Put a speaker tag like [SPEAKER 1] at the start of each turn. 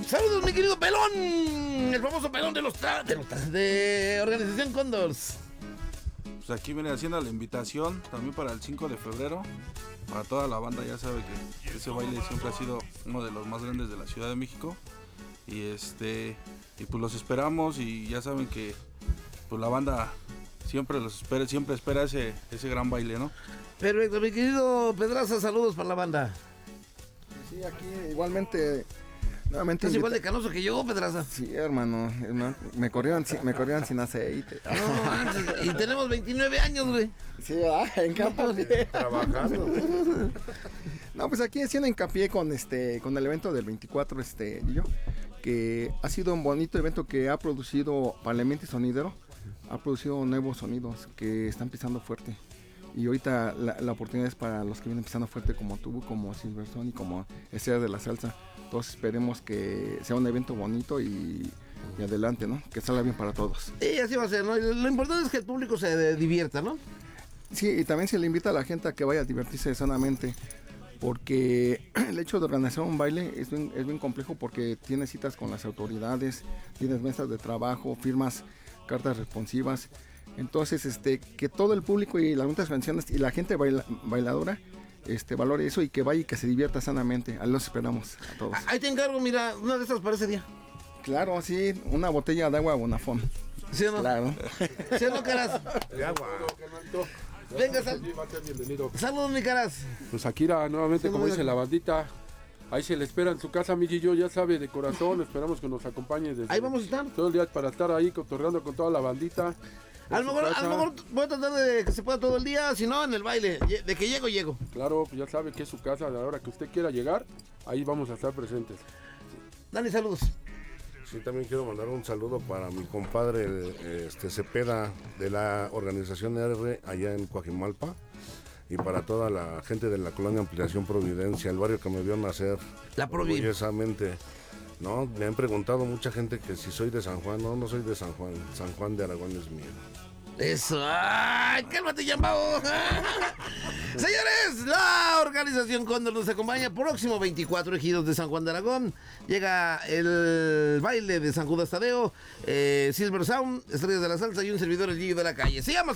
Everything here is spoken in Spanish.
[SPEAKER 1] Saludos, mi querido Pelón, el famoso Pelón de Organización Cóndors.
[SPEAKER 2] Pues aquí viene haciendo la invitación también para el 5 de febrero. Para toda la banda, ya sabe que ese baile siempre ha sido uno de los más grandes de la Ciudad de México. Y pues los esperamos, y ya saben que pues la banda siempre espera ese gran baile, ¿no?
[SPEAKER 1] Perfecto, mi querido Pedraza, saludos para la banda.
[SPEAKER 3] Sí, aquí igualmente. Nuevamente
[SPEAKER 1] ¿Es igual de canoso que yo, Pedraza?
[SPEAKER 3] Sí, hermano, me corrieron sin aceite.
[SPEAKER 1] No, y tenemos 29 años, güey.
[SPEAKER 3] Sí, en campo.
[SPEAKER 4] Trabajando.
[SPEAKER 3] No, pues aquí haciendo hincapié con el evento del 24, yo, que ha sido un bonito evento que ha producido Parlamento y Sonidero, ha producido nuevos sonidos que están pisando fuerte. Y ahorita la oportunidad es para los que vienen pisando fuerte, como tú, como Silverson y como Estrellas de la Salsa. Entonces esperemos que sea un evento bonito y adelante, ¿no? Que salga bien para todos.
[SPEAKER 1] Y así va a ser, ¿no? Lo importante es que el público se divierta, ¿no?
[SPEAKER 3] Sí, y también se le invita a la gente a que vaya a divertirse sanamente, porque el hecho de organizar un baile es bien complejo, porque tienes citas con las autoridades, tienes mesas de trabajo, firmas cartas responsivas. Entonces, que todo el público y las juntas pensiones y la gente bailadora valore eso, y que vaya y que se divierta sanamente. Ahí los esperamos a todos.
[SPEAKER 1] Ahí te encargo, mira, una de estas para ese día.
[SPEAKER 3] Claro, sí, una botella de agua Bonafón.
[SPEAKER 1] ¿Sí o no?
[SPEAKER 3] Claro.
[SPEAKER 1] ¿Sí o no, Caras?
[SPEAKER 4] De agua.
[SPEAKER 1] Venga,
[SPEAKER 4] bienvenido.
[SPEAKER 1] saludos, mi Caras.
[SPEAKER 4] Pues Akira, nuevamente, como dice la bandita, ahí se le espera en su casa, Miguel, ya sabe, de corazón, esperamos que nos acompañe desde
[SPEAKER 1] Ahí vamos a estar.
[SPEAKER 4] todo el día para estar ahí cotorreando con toda la bandita.
[SPEAKER 1] A lo mejor voy a tratar de que se pueda todo el día, si no, en el baile. De que llego.
[SPEAKER 4] Claro, pues ya sabe que es su casa, a la hora que usted quiera llegar, ahí vamos a estar presentes.
[SPEAKER 1] Dani, saludos.
[SPEAKER 5] Sí, también quiero mandar un saludo para mi compadre Cepeda, de la organización R allá en Coajimalpa, y para toda la gente de la colonia Ampliación Providencia, el barrio que me vio nacer orgullosamente. No, me han preguntado mucha gente que si soy de San Juan. No soy de San Juan. San Juan de Aragón es mío.
[SPEAKER 1] Eso. ¡Ay, cálmate, Yambao! Señores, la Organización Cóndor nos acompaña. Próximo 24, Ejidos de San Juan de Aragón. Llega el baile de San Judas Tadeo, Silver Sound, Estrellas de la Salsa y un servidor, el Gillo de la Calle. Se llama